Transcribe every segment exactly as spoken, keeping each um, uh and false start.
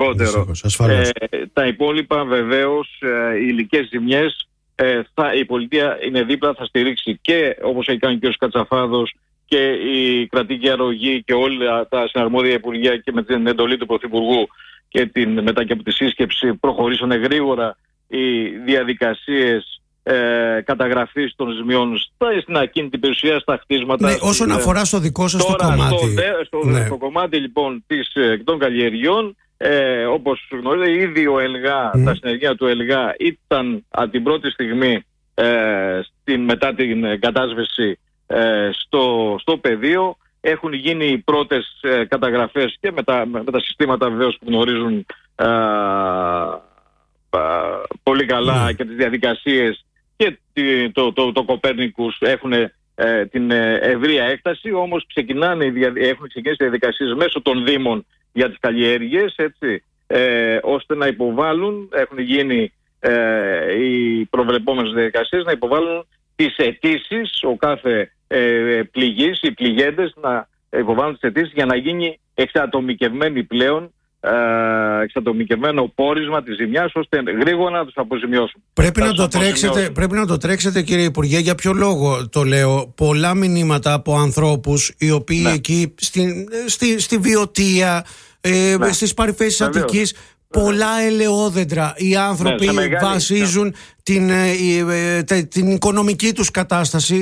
λιγότερο. Ε, τα υπόλοιπα βεβαίως, ε, οι υλικές ζημιές, ε, θα, η πολιτεία είναι δίπλα, θα στηρίξει και όπως έχει κάνει και ο κ. Κατσαφάδος και η κρατική αρρωγή και όλα τα συναρμόδια υπουργεία, και με την εντολή του Πρωθυπουργού και την, μετά και από τη σύσκεψη προχωρήσανε γρήγορα οι διαδικασίες ε, καταγραφής των ζημιών στην ακίνητη περιουσία, στα χτίσματα. Ναι, όσον αφορά στο δικό σας τώρα, το κομμάτι. Στο, στο, ναι. στο κομμάτι λοιπόν της, των καλλιεργειών, ε, όπως γνωρίζετε, ήδη ο ΕΛΓΑ, mm. τα συνεργεία του ΕΛΓΑ ήταν από την πρώτη στιγμή ε, στην, μετά την κατάσβεση ε, στο, στο πεδίο. Έχουν γίνει οι πρώτες ε, καταγραφές και με τα, με τα συστήματα βεβαίως που γνωρίζουν ε, ε, πολύ καλά mm. και τις διαδικασίες, και το, το, το Κοπέρνικους έχουν ε, την ευρεία έκταση, όμως ξεκινάνε, έχουν ξεκινήσει οι διαδικασίες μέσω των Δήμων για τις καλλιέργειες, έτσι, ε, ώστε να υποβάλουν, έχουν γίνει ε, οι προβλεπόμενες διαδικασίες, να υποβάλουν τις αιτήσεις, ο κάθε ε, πληγής, οι πληγέντες να υποβάλουν τις αιτήσεις για να γίνει εξατομικευμένη πλέον, Uh, εξατομικευμένο πόρισμα της ζημιάς, ώστε γρήγορα να τους αποζημιώσουν. Πρέπει να, το τρέξετε, πρέπει να το τρέξετε, κύριε Υπουργέ. Για ποιο λόγο το λέω? Πολλά μηνύματα από ανθρώπους οι οποίοι ναι. εκεί στη, στη, στη Βιωτία, ε, ναι. στις παρυφές της Αττικής, πολλά ελαιόδεντρα. Οι άνθρωποι ναι, μεγάλη, βασίζουν ναι. την, ε, ε, την οικονομική τους κατάσταση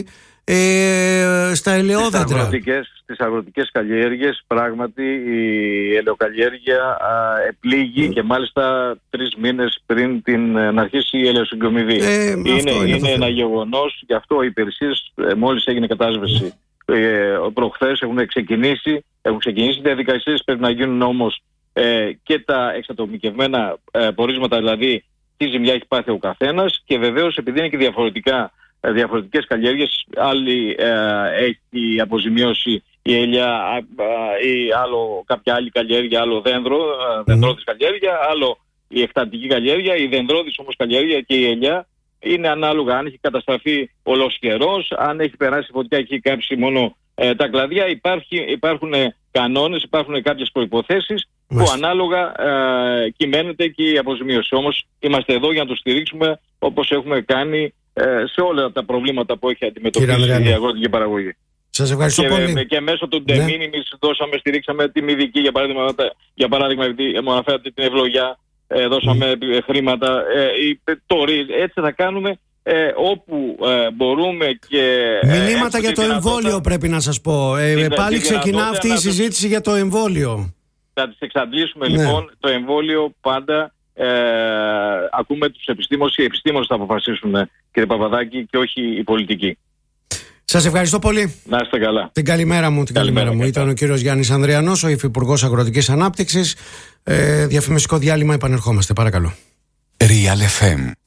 ε, στα ελαιόδεντρα. Στις αγροτικές, στις αγροτικές καλλιέργειες πράγματι η ελαιοκαλλιέργεια α, επλήγει mm. και μάλιστα τρεις μήνες πριν την, να αρχίσει η ελαιοσυγκομιδή. Ε, είναι είναι, είναι ένα γεγονός, γι' αυτό οι υπηρεσίες ε, μόλις έγινε κατάσβεση mm. ε, προχθές έχουν ξεκινήσει, έχουν ξεκινήσει διαδικασίες, πρέπει να γίνουν όμως ε, και τα εξατομικευμένα ε, πορίσματα, δηλαδή τι ζημιά έχει πάθει ο καθένας, και βεβαίως επειδή είναι και διαφορετικά διαφορετικές καλλιέργειες, άλλη ε, έχει αποζημιώσει η ελιά ε, ή άλλο, κάποια άλλη καλλιέργεια, άλλο δέντρο, mm. δεντρώδης καλλιέργεια, άλλο η εκτατική καλλιέργεια. Η δεντρώδης όμως καλλιέργεια και η ελιά είναι ανάλογα αν έχει καταστραφεί ολοσχερός, αν έχει περάσει φωτιά και έχει κάψει μόνο ε, τα κλαδιά. Υπάρχει, υπάρχουν κανόνες, υπάρχουν κάποιες προϋποθέσεις mm. που ανάλογα ε, κυμαίνεται και η αποζημίωση. Όμως είμαστε εδώ για να το στηρίξουμε όπως έχουμε κάνει σε όλα τα προβλήματα που έχει αντιμετωπίσει η αγροτική παραγωγή. Σας ευχαριστώ και, πολύ. Και μέσω του de minimis ναι. δώσαμε, στηρίξαμε τη Μηδική, για παράδειγμα, για παράδειγμα επειδή μου αναφέρατε την ευλογιά, ε, δώσαμε mm. χρήματα. Ε, το, έτσι θα κάνουμε ε, όπου ε, μπορούμε. Και μηνύματα ε, για το εμβόλιο πρέπει να σας πω. Ε, πάλι ξεκινά αυτή η συζήτηση το... για το εμβόλιο. Θα τις εξαντλήσουμε ναι. λοιπόν. Το εμβόλιο πάντα Ε, ακούμε τους επιστήμονες, οι επιστήμονες θα αποφασίσουν, κύριε Παπαδάκη, και όχι οι πολιτικοί. Σας ευχαριστώ πολύ. Να είστε καλά. Την καλημέρα μου, την καλημέρα, καλημέρα μου. Ήταν ο κύριος Γιάννης Ανδριανός, ο Υφυπουργός Αγροτικής Ανάπτυξης. ε, Διαφημιστικό διάλειμμα, επανερχόμαστε, παρακαλώ. Real εφ εμ